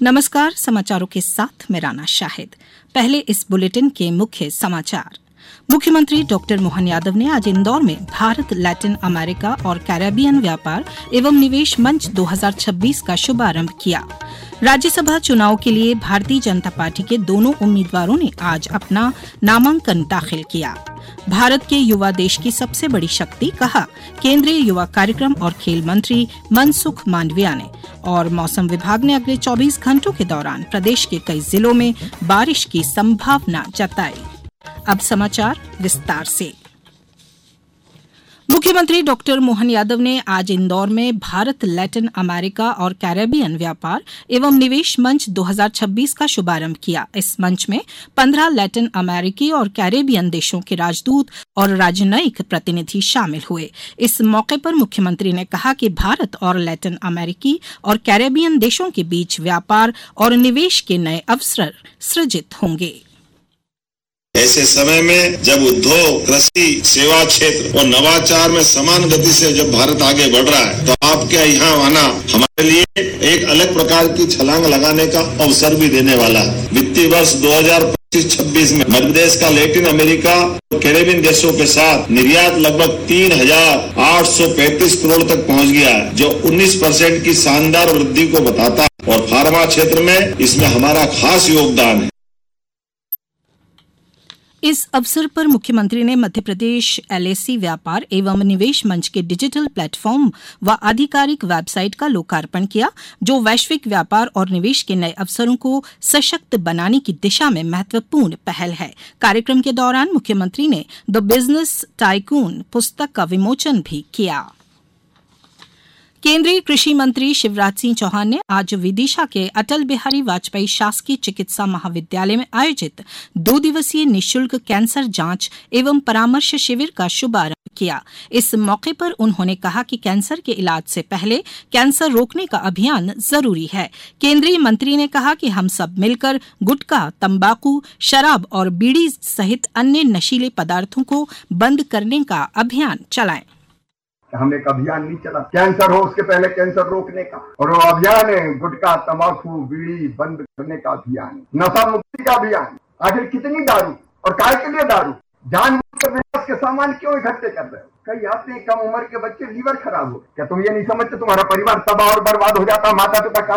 नमस्कार, समाचारों के साथ मैं राना शाहिद। पहले इस बुलेटिन के मुख्य समाचार। मुख्यमंत्री डॉक्टर मोहन यादव ने आज इंदौर में भारत लैटिन अमेरिका और कैरेबियन व्यापार एवं निवेश मंच 2026 का शुभारंभ किया। राज्यसभा चुनाव के लिए भारतीय जनता पार्टी के दोनों उम्मीदवारों ने आज अपना नामांकन दाखिल किया। भारत के युवा देश की सबसे बड़ी शक्ति, कहा केंद्रीय युवा कार्यक्रम और खेल मंत्री मनसुख मांडविया ने। और मौसम विभाग ने अगले 24 घंटों के दौरान प्रदेश के कई जिलों में बारिश की संभावना जताई। अब समाचार विस्तार से। मुख्यमंत्री डॉक्टर मोहन यादव ने आज इंदौर में भारत लैटिन अमेरिका और कैरेबियन व्यापार एवं निवेश मंच 2026 का शुभारंभ किया। इस मंच में 15 लैटिन अमेरिकी और कैरेबियन देशों के राजदूत और राजनयिक प्रतिनिधि शामिल हुए। इस मौके पर मुख्यमंत्री ने कहा कि भारत और लैटिन अमेरिकी और कैरेबियन देशों के बीच व्यापार और निवेश के नए अवसर सृजित होंगे। ऐसे समय में जब उद्योग, कृषि, सेवा क्षेत्र और नवाचार में समान गति से जब भारत आगे बढ़ रहा है, तो आपके यहाँ आना हमारे लिए एक अलग प्रकार की छलांग लगाने का अवसर भी देने वाला है। वित्तीय वर्ष 2025-26 में मध्य प्रदेश का लैटिन अमेरिका और कैरेबियन देशों के साथ निर्यात लगभग 3,835 करोड़ तक पहुँच गया है, जो 19% की शानदार वृद्धि को बताता है। और फार्मा क्षेत्र में इसमें हमारा खास योगदान है। इस अवसर पर मुख्यमंत्री ने मध्य प्रदेश एलएसी व्यापार एवं निवेश मंच के डिजिटल प्लेटफॉर्म व आधिकारिक वेबसाइट का लोकार्पण किया, जो वैश्विक व्यापार और निवेश के नए अवसरों को सशक्त बनाने की दिशा में महत्वपूर्ण पहल है। कार्यक्रम के दौरान मुख्यमंत्री ने द बिजनेस टाइकून पुस्तक का विमोचन भी किया। केंद्रीय कृषि मंत्री शिवराज सिंह चौहान ने आज विदिशा के अटल बिहारी वाजपेयी शासकीय चिकित्सा महाविद्यालय में आयोजित 2 दिवसीय निःशुल्क कैंसर जांच एवं परामर्श शिविर का शुभारंभ किया। इस मौके पर उन्होंने कहा कि कैंसर के इलाज से पहले कैंसर रोकने का अभियान जरूरी है। केंद्रीय मंत्री ने कहा कि हम सब मिलकर गुटखा, तंबाकू, शराब और बीड़ी सहित अन्य नशीले पदार्थों को बंद करने का अभियान चलाएं। हम एक अभियान नहीं चला कैंसर हो उसके पहले कैंसर रोकने का, और वो अभियान है गुटखा, तंबाकू, बीड़ी बंद करने का अभियान, नशा मुक्ति का अभियान। आखिर कितनी दारू और काय के लिए दारू? जानबूझकर विनाश के सामान क्यों इकट्ठे कर रहे हो? कई आते हैं कम उम्र के बच्चे लीवर खराब हो, क्या तुम ये नहीं समझते तुम्हारा परिवार तबाह और बर्बाद हो जाता? माता पिता